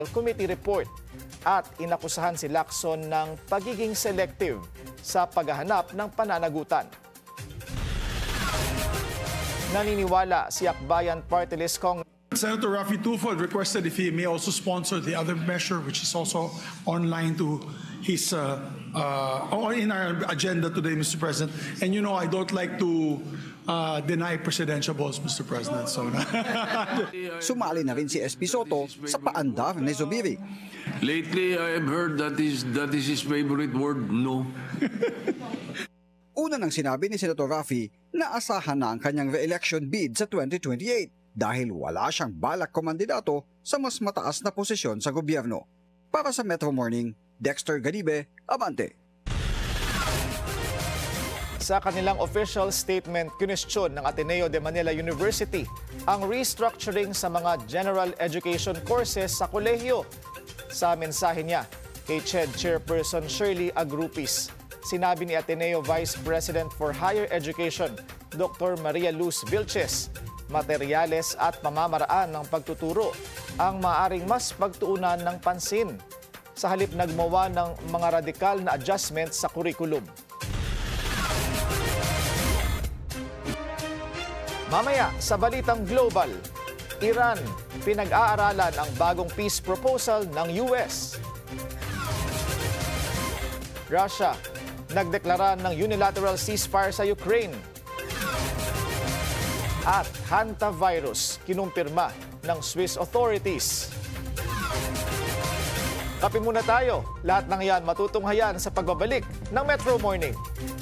Committee report at inakusahan si Lacson ng pagiging selective sa paghahanap ng pananagutan. Naniniwala si Akbayan Party List Senator Raffy Tulfo requested if he may also sponsor the other measure, which is also online to his in our agenda today, Mr. President. And you know, I don't like to deny presidential balls, Mr. President. So, sumali na rin si SP Soto sa paandar ni Zubiri. Lately, I have heard that is his favorite word, no. Una nang sinabi ni Senator Raffy na asahan na ang kanyang re-election bid sa 2028 dahil wala siyang balak kumandidato sa mas mataas na posisyon sa gobyerno. Para sa Metro Morning, Dexter Ganibe, Abante. Sa kanilang official statement, kinwestiyon ng Ateneo de Manila University ang restructuring sa mga general education courses sa kolehiyo. Sa mensahe niya kay CHED Chairperson Shirley Agrupis, sinabi ni Ateneo Vice President for Higher Education, Dr. Maria Luz Vilches, materyales at pamamaraan ng pagtuturo ang maaaring mas pagtuunan ng pansin sa halip nagmawa ng mga radikal na adjustments sa kurikulum. Mamaya sa Balitang Global, Iran, pinag-aaralan ang bagong peace proposal ng US. Russia, nagdeklara ng unilateral ceasefire sa Ukraine. At hantavirus, kinumpirma ng Swiss authorities. Kape muna tayo. Lahat ng yan matutunghayan sa pagbabalik ng Metro Morning.